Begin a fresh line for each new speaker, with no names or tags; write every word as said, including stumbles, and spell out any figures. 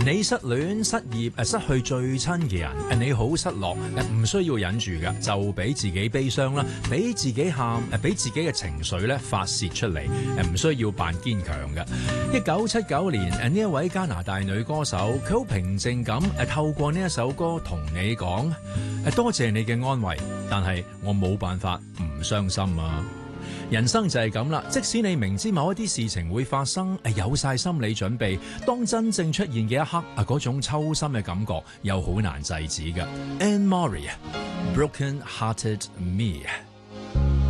你失戀、失業、誒失去最親嘅人，誒你好失落，誒唔需要忍住㗎，就俾自己悲傷啦，俾自己喊，誒俾自己嘅情緒咧發泄出嚟，誒唔需要扮堅強嘅。一九七九年，誒呢一位加拿大女歌手，佢好平靜咁誒透過呢一首歌同你講，誒多謝你嘅安慰，但係我冇辦法唔傷心啊！人生就係咁啦，即使你明知某一啲事情會發生，誒有晒心理準備，當真正出現嘅一刻，啊嗰種抽心嘅感覺又好難制止㗎。Anne Murray，Broken Hearted Me。